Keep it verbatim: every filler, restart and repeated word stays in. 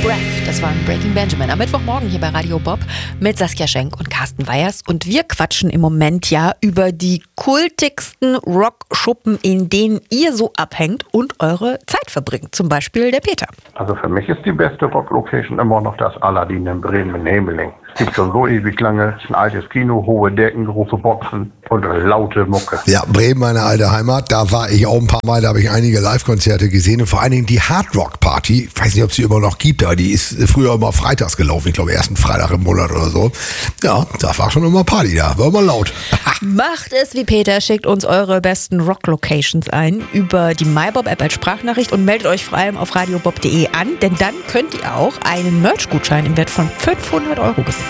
Breath, das war ein Breaking Benjamin am Mittwochmorgen hier bei Radio Bob mit Saskia Schenk und Carsten Weyers. Und wir quatschen im Moment ja über die kultigsten Rockschuppen, in denen ihr so abhängt und eure Zeit verbringt. Zum Beispiel der Peter. Also für mich ist die beste Rocklocation immer noch das Aladdin in Bremen in Hemeling. Gibt schon so ewig lange, ein altes Kino, hohe Decken, große Boxen und laute Mucke. Ja, Bremen, meine alte Heimat, da war ich auch ein paar Mal, da habe ich einige Live-Konzerte gesehen und vor allen Dingen die Hard Rock Party, ich weiß nicht, ob es die immer noch gibt, aber die ist früher immer freitags gelaufen, ich glaube ersten Freitag im Monat oder so. Ja, da war schon immer Party da, war immer laut. Macht es wie Peter, schickt uns eure besten Rock-Locations ein über die MyBob-App als Sprachnachricht und meldet euch vor allem auf radiobob punkt de an, denn dann könnt ihr auch einen Merch-Gutschein im Wert von fünfhundert Euro gewinnen.